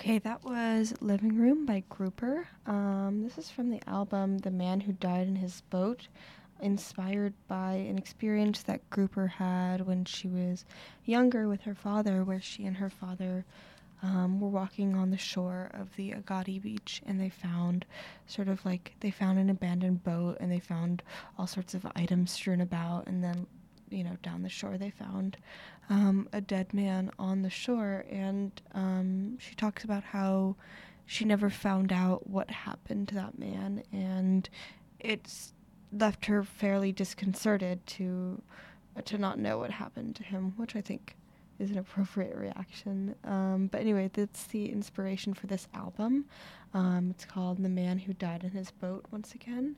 Okay, that was Living Room by Grouper. This is from the album The Man Who Died in His Boat, inspired by an experience that Grouper had when she was younger with her father, where she and her father were walking on the shore of the Agatti Beach, and they found they found an abandoned boat, and they found all sorts of items strewn about, and then down the shore they found a dead man on the shore, and she talks about how she never found out what happened to that man, and it's left her fairly disconcerted to not know what happened to him, which I think is an appropriate reaction. But anyway, that's the inspiration for this album. It's called The Man Who Died in His Boat, once again.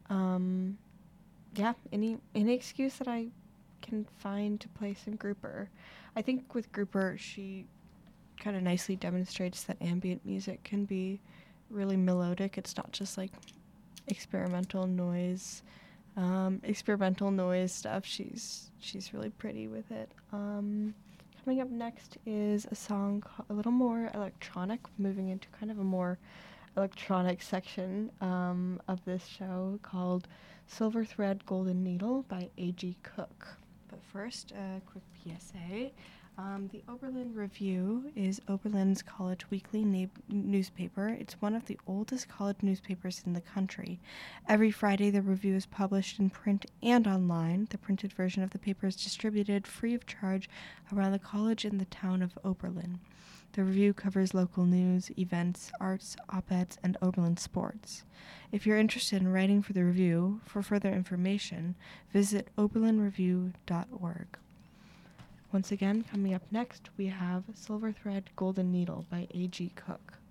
Yeah, any excuse that I can find to play some Grouper. I think with Grouper, she kind of nicely demonstrates that ambient music can be really melodic. It's not just like experimental noise stuff. She's really pretty with it. Coming up next is a song a little more electronic, moving into kind of a more electronic section of this show, called Silver Thread Golden Needle by A.G. Cook. But first, a quick PSA. The Oberlin Review is Oberlin's college weekly newspaper. It's one of the oldest college newspapers in the country. Every Friday, the review is published in print and online. The printed version of the paper is distributed free of charge around the college and the town of Oberlin. The review covers local news, events, arts, op-eds, and Oberlin sports. If you're interested in writing for the review, for further information, visit oberlinreview.org. Once again, coming up next, we have Silver Thread Golden Needle by A.G. Cook.